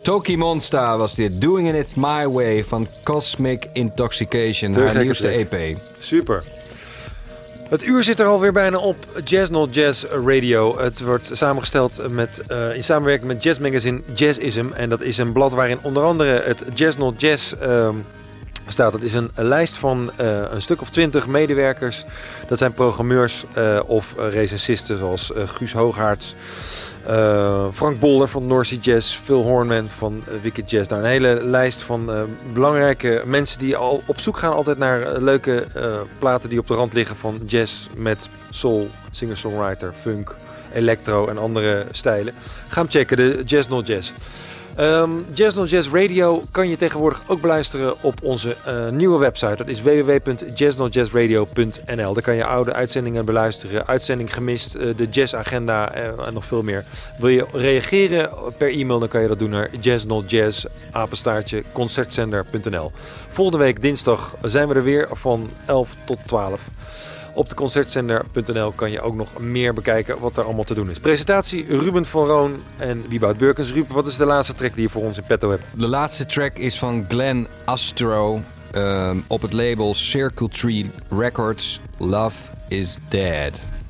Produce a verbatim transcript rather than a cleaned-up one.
Toki Monsta was dit. Doing It My Way van Cosmic Intoxication. Te haar gekke nieuwste track. E P. Super. Het uur zit er alweer bijna op. Jazz Not Jazz Radio. Het wordt samengesteld met, uh, in samenwerking met jazzmagazine Jazzism. En dat is een blad waarin onder andere het Jazz Not Jazz uh, staat. Het is een, een lijst van uh, een stuk of twintig medewerkers. Dat zijn programmeurs uh, of uh, recensisten zoals uh, Guus Hooghaarts. Uh, Frank Bolder van North Sea Jazz, Phil Hornman van uh, Wicked Jazz. Nou, een hele lijst van uh, belangrijke mensen die al op zoek gaan altijd naar uh, leuke uh, platen die op de rand liggen van jazz met soul, singer-songwriter, funk, electro en andere stijlen. Ga hem checken, de Jazz Not Jazz. Um, Jazz Not Jazz Radio kan je tegenwoordig ook beluisteren op onze uh, nieuwe website. Dat is w w w punt jazz not jazz radio punt n l. Daar kan je oude uitzendingen beluisteren. Uitzending gemist, uh, de jazzagenda uh, en nog veel meer. Wil je reageren per e-mail, dan kan je dat doen naar jazznotjazz apenstaartje concertzender punt n l. Volgende week dinsdag zijn we er weer van elf tot twaalf. Op de concertzender punt n l kan je ook nog meer bekijken wat er allemaal te doen is. Presentatie Ruben van Roon en Wieboud Beurkens. Ruben, wat is de laatste track die je voor ons in petto hebt? De laatste track is van Glenn Astro um, op het label Circle Tree Records. Love is Dead.